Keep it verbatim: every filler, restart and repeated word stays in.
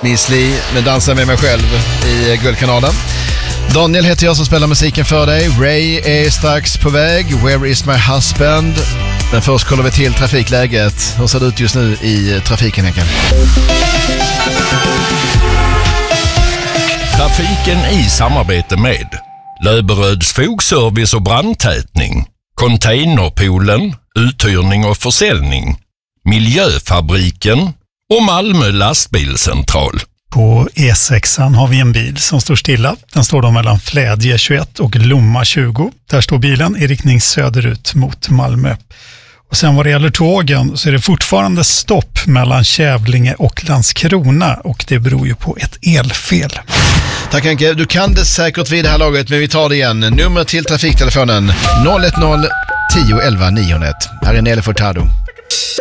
Miss Li med Dansa med mig själv i Guldkanalen. Daniel heter jag som spelar musiken för dig. Ray är strax på väg. Where is my husband? Men först kollar vi till trafikläget. Hur ser det ut just nu i trafiken, Henken? Trafiken i samarbete med Löberöds fogservice och brandtätning, Containerpoolen, uthyrning och försäljning, Miljöfabriken och Malmö lastbilscentral. På E sexan har vi en bil som står stilla. Den står då mellan Flädje tjugoett och Lomma tjugo. Där står bilen i riktning söderut mot Malmö. Och sen vad det gäller tågen så är det fortfarande stopp mellan Kävlinge och Landskrona, och det beror ju på ett elfel. Tack Henke, du kan det säkert vid det här laget, men vi tar det igen. Nummer till trafiktelefonen noll ett noll tio elva niohundraett. Här är Nelly Furtado.